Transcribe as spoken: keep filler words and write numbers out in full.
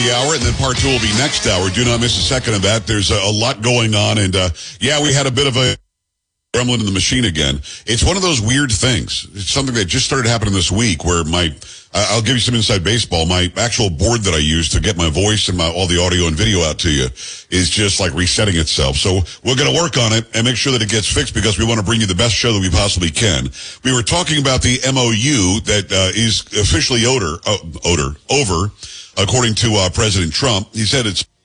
the hour, and then part two will be next hour. Do not miss a second of that. There's a, a lot going on, and uh, yeah, we had a bit of a gremlin in the machine again. It's one of those weird things. It's something that just started happening this week where my, uh, I'll give you some inside baseball. My actual board that I use to get my voice and my, all the audio and video out to you is just like resetting itself. So we're going to work on it and make sure that it gets fixed because we want to bring you the best show that we possibly can. We were talking about the M O U that uh, is officially odor, uh, odor, over, according to uh, President Trump. He said it's